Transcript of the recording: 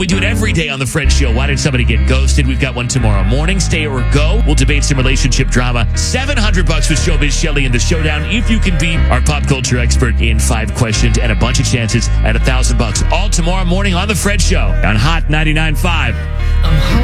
We do it every day on The Fred Show. Why did somebody get ghosted? We've got one tomorrow morning. Stay or go. We'll debate some relationship drama. $700 with Showbiz Shelley in the showdown. If you can beat our pop culture expert in 5 questions and a bunch of chances at $1,000. All tomorrow morning on The Fred Show on Hot 99.5.